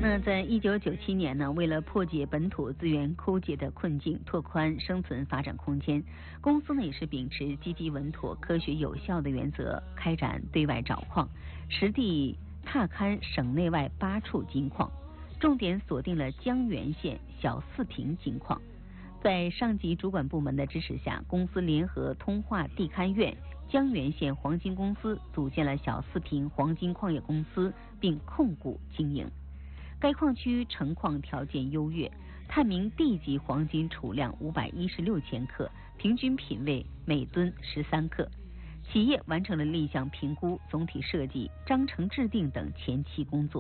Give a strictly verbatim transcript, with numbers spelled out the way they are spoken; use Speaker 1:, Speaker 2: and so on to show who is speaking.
Speaker 1: 那在一九九七年呢，为了破解本土资源枯竭的困境，拓宽生存发展空间，公司呢也是秉持积极稳妥、科学有效的原则，开展对外找矿，实地踏勘省内外八处金矿，重点锁定了江源县小四平金矿。在上级主管部门的支持下，公司联合通化地勘院、江源县黄金公司组建了小四平黄金矿业公司，并控股经营。该矿区成矿条件优越，探明地级黄金储量五百一十六千克，平均品位每吨十三克。企业完成了立项评估、总体设计、章程制定等前期工作。